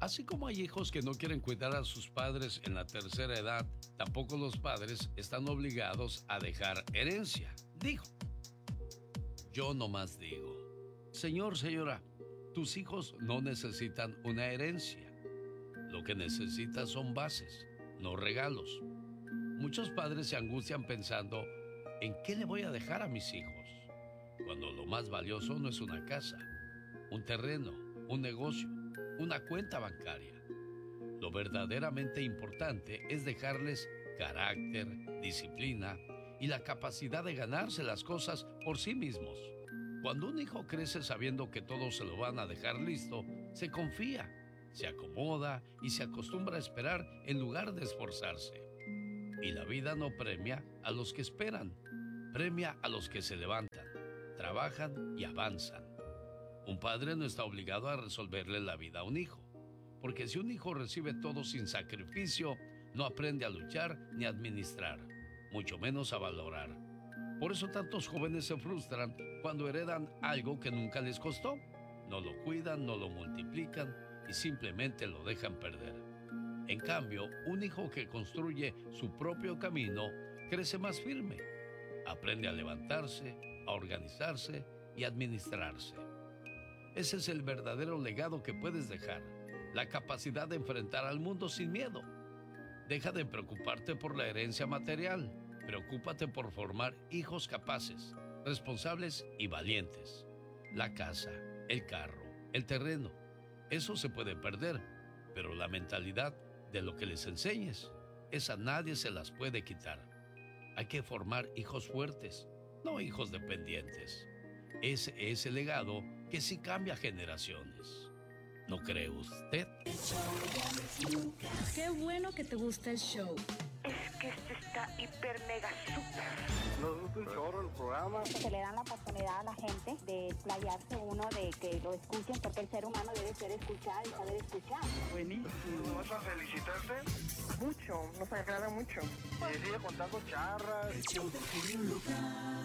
Así como hay hijos que no quieren cuidar a sus padres en la tercera edad, tampoco los padres están obligados a dejar herencia. Digo, yo nomás digo, señor, señora, tus hijos no necesitan una herencia. Lo que necesitan son bases, no regalos. Muchos padres se angustian pensando, ¿en qué le voy a dejar a mis hijos? Cuando lo más valioso no es una casa, un terreno, un negocio, una cuenta bancaria. Lo verdaderamente importante es dejarles carácter, disciplina y la capacidad de ganarse las cosas por sí mismos. Cuando un hijo crece sabiendo que todos se lo van a dejar listo, se confía, se acomoda y se acostumbra a esperar en lugar de esforzarse. Y la vida no premia a los que esperan, premia a los que se levantan, trabajan y avanzan. Un padre no está obligado a resolverle la vida a un hijo, porque si un hijo recibe todo sin sacrificio, no aprende a luchar ni a administrar, mucho menos a valorar. Por eso tantos jóvenes se frustran cuando heredan algo que nunca les costó. No lo cuidan, no lo multiplican y simplemente lo dejan perder. En cambio, un hijo que construye su propio camino crece más firme, aprende a levantarse, a organizarse y a administrarse. Ese es el verdadero legado que puedes dejar, la capacidad de enfrentar al mundo sin miedo. Deja de preocuparte por la herencia material, preocúpate por formar hijos capaces, responsables y valientes. La casa, el carro, el terreno, eso se puede perder, pero la mentalidad de lo que les enseñes, esa nadie se las puede quitar. Hay que formar hijos fuertes, no hijos dependientes. Ese es el legado que sí cambia generaciones. ¿No cree usted? Qué bueno que te gusta el show. Es que este está hiper mega super. Nos gusta un chorro el programa. Se le dan la oportunidad a la gente de explayarse uno, de que lo escuchen, porque el ser humano debe ser escuchado y saber escuchar. Buenísimo. ¿Vas a felicitarte? Mucho, nos agrada mucho. Y sigue contando charras. El show del genio Lucas.